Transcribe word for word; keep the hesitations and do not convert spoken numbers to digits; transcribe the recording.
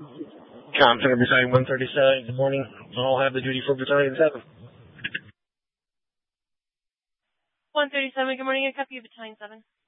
Compton Battalion one thirty-seven, good morning. I'll have the duty for Battalion seven. one thirty-seven, good morning. I copy you, Battalion seven.